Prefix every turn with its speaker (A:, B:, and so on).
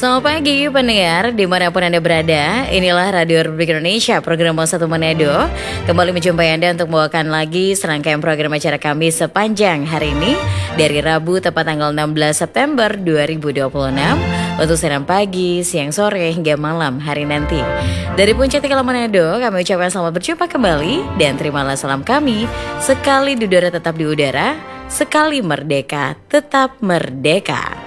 A: Selamat pagi pendengar dimanapun Anda berada. Inilah Radio Republik Indonesia, program 1 Manado. Kembali menjumpai Anda untuk membawakan lagi serangkaian program acara kami sepanjang hari ini, dari Rabu tepat tanggal 16 September 2026 untuk siaran pagi, siang, sore hingga malam hari nanti. Dari Puncak Tikala Manado, kami ucapkan selamat berjumpa kembali. Dan terimalah salam kami, sekali di udara tetap di udara, sekali merdeka tetap merdeka.